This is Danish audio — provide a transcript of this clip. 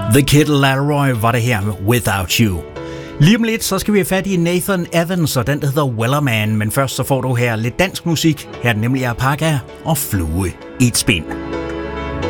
The Kid Laroi var det her med Without You. Lige om lidt, så skal vi have fat i Nathan Evans og den, der hedder Wellerman. Men først så får du her lidt dansk musik. Her er det nemlig Alpaca og Flue i et spind.